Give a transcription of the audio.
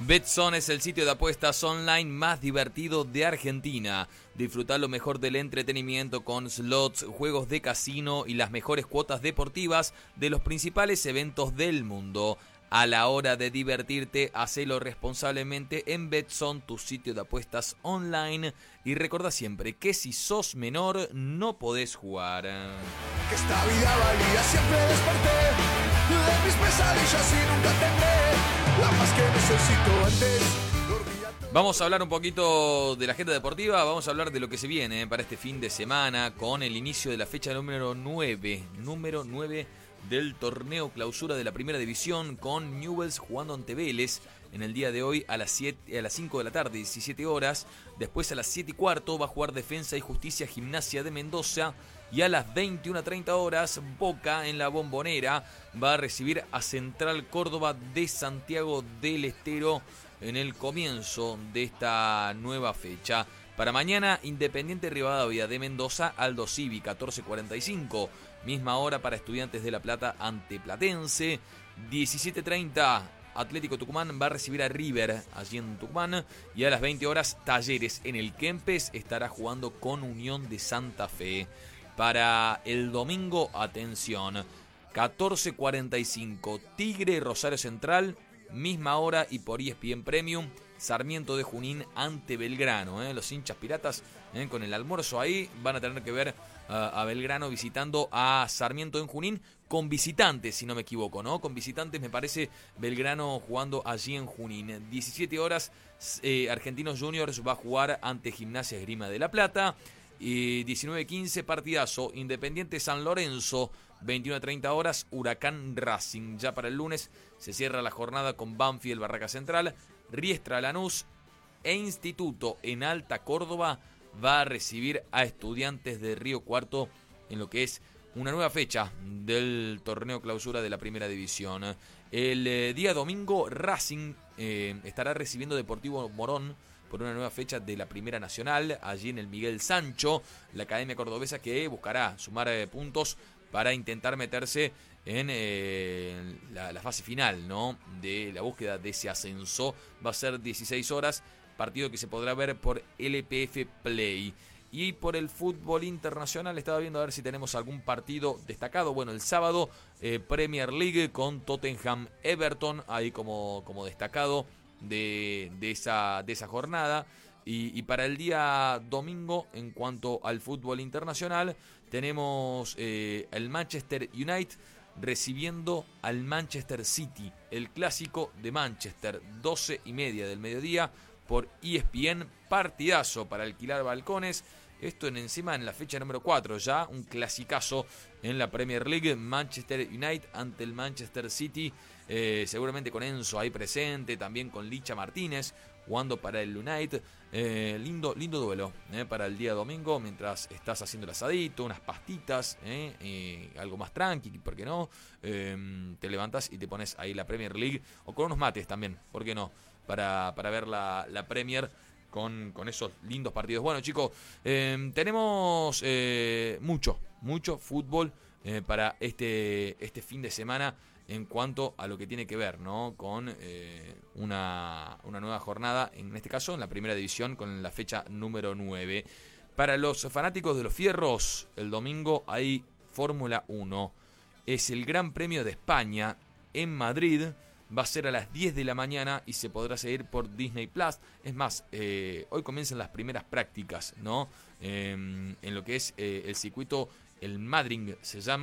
Betzone es el sitio de apuestas online más divertido de Argentina. Disfrutar lo mejor del entretenimiento con slots, juegos de casino y las mejores cuotas deportivas de los principales eventos del mundo. A la hora de divertirte, hacelo responsablemente en Betzone, tu sitio de apuestas online. Y recuerda siempre que si sos menor, no podés jugar. Que esta vida valía, siempre desperté de mis pesadillas y nunca tendré la paz que necesito antes. Vamos a hablar un poquito de la agenda deportiva, vamos a hablar de lo que se viene para este fin de semana con el inicio de la fecha número 9 del torneo clausura de la primera división, con Newell's jugando ante Vélez en el día de hoy a las 5 de la tarde, 17 horas. Después a las 7 y cuarto va a jugar Defensa y Justicia Gimnasia de Mendoza. Y a las 21:30 horas, Boca en la Bombonera va a recibir a Central Córdoba de Santiago del Estero en el comienzo de esta nueva fecha. Para mañana, Independiente Rivadavia de Mendoza, Aldo Civi, 14:45. Misma hora para Estudiantes de La Plata ante Platense. 17:30, Atlético Tucumán va a recibir a River allí en Tucumán. Y a las 20 horas, Talleres en el Kempes estará jugando con Unión de Santa Fe. Para el domingo, atención, 14:45, Tigre Rosario Central, misma hora y por ESPN Premium, Sarmiento de Junín ante Belgrano. Los hinchas piratas con el almuerzo ahí van a tener que ver a Belgrano visitando a Sarmiento en Junín con visitantes, si no me equivoco, ¿no? Con visitantes me parece Belgrano jugando allí en Junín. 17 horas, Argentinos Juniors va a jugar ante Gimnasia Esgrima de La Plata. Y 19:15, partidazo, Independiente San Lorenzo, 21:30 horas, Huracán Racing. Ya para el lunes se cierra la jornada con Banfield Barraca Central, Riestra Lanús e Instituto en Alta Córdoba va a recibir a Estudiantes de Río Cuarto en lo que es una nueva fecha del torneo clausura de la primera división. El día domingo, Racing estará recibiendo Deportivo Morón por una nueva fecha de la Primera Nacional, allí en el Miguel Sancho, la academia cordobesa que buscará sumar puntos para intentar meterse en la fase final, ¿no?, de la búsqueda de ese ascenso. Va a ser 16 horas, partido que se podrá ver por LPF Play. Y por el fútbol internacional estaba viendo a ver si tenemos algún partido destacado. Bueno, el sábado Premier League con Tottenham Everton, ahí como destacado de esa jornada. Y para el día domingo, en cuanto al fútbol internacional, tenemos el Manchester United recibiendo al Manchester City, el clásico de Manchester, 12:30 del mediodía por ESPN. Partidazo para alquilar balcones. Esto encima en la fecha número 4, ya un clasicazo en la Premier League. Manchester United ante el Manchester City, seguramente con Enzo ahí presente, también con Licha Martínez jugando para el United. Lindo duelo para el día domingo, mientras estás haciendo el asadito, unas pastitas, algo más tranqui, ¿por qué no? Te levantas y te pones ahí la Premier League, o con unos mates también, ¿por qué no? Para ver la Premier con esos lindos partidos. Bueno, chicos, tenemos mucho fútbol para este fin de semana en cuanto a lo que tiene que ver, ¿no?, con una nueva jornada, en este caso en la primera división, con la fecha número 9. Para los fanáticos de los fierros, el domingo hay Fórmula 1. Es el Gran Premio de España en Madrid. Va a ser a las 10 de la mañana y se podrá seguir por Disney Plus. Es más, hoy comienzan las primeras prácticas, ¿no?, en lo que es el circuito, el Madrid se llama.